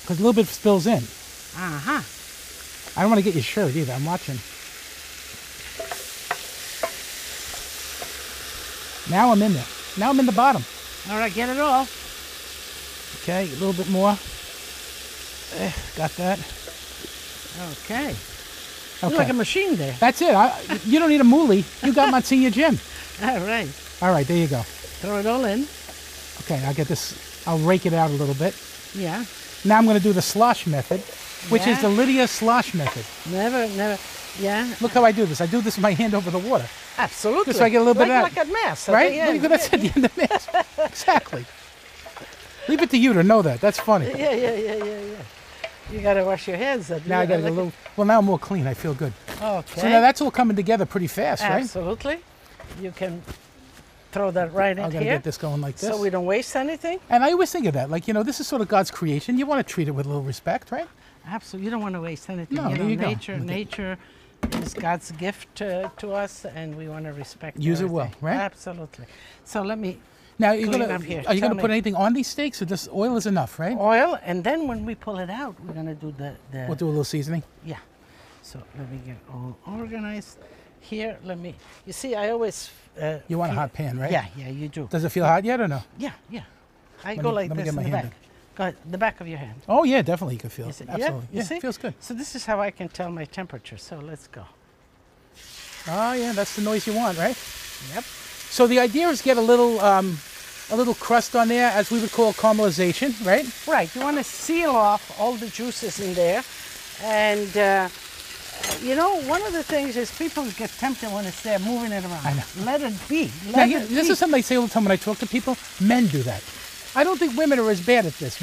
because a little bit spills in. Uh-huh. I don't want to get your shirt either. I'm watching. Now I'm in there. Now I'm in the bottom. All right, get it all. Okay, a little bit more. Got that. Okay. Okay. You're like a machine there. That's it. You don't need a moolie. You got Monsignor Jim. All right. All right, there you go. Throw it all in. Okay, I'll get this. I'll rake it out a little bit. Yeah. Now I'm going to do the slosh method, which is Yeah. the Lydia slosh method. Never. Yeah. Look how I do this. I do this with my hand over the water. Absolutely. Just so I get a little bit like, out. Like at mass. Right? Yeah. Look at that's at the end of this. Exactly. Leave it to you to know that. That's funny. Yeah. You got to wash your hands. Now I got a little. Well, now I'm more clean. I feel good. Okay. So now that's all coming together pretty fast, right? Absolutely. You can throw that right in I'm gonna here. get this going like this. So we don't waste anything. And I always think of that, like, you know, this is sort of God's creation. You want to treat it with a little respect, right? Absolutely. You don't want to waste anything. No, you know, there you go. nature is God's gift to us, and we want to respect Use it well, everything. right? Absolutely. So let me Now, you're clean gonna up here. are you Tell gonna put me. anything on these steaks, or just oil is enough, right? oil, and then when we pull it out, we're going to do the We'll do a little seasoning. yeah. So let me get all organized. Here, you see, I always... You want a feel- hot pan, right? Yeah, you do. Does it feel hot yet or no? Yeah. I Let go me- like let me this get in my the hand back. Go ahead, the back of your hand. Oh yeah, definitely you can feel You it. see- Absolutely. You see? It feels good. So this is how I can tell my temperature. So let's go. Oh yeah, that's the noise you want, right? Yep. So the idea is get a little crust on there, as we would call caramelization, right? Right. You want to seal off all the juices in there. And, you know, one of the things is people get tempted when it's there moving it around. I know. Let it be. Now, Let this it be. is something I say all the time when I talk to people. Men do that. I don't think women are as bad at this.